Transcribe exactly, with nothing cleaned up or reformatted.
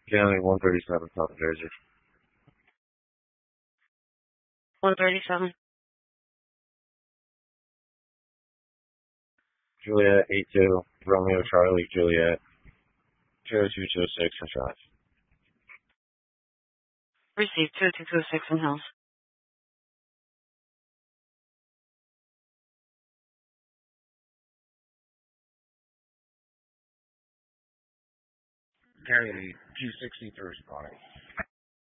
County one thirty-seven, South Jersey. one thirty-seven. Juliet eight two, Romeo Charlie Juliet, zero two two six for shots. Received two two two six in Hills. County two sixty-three responding.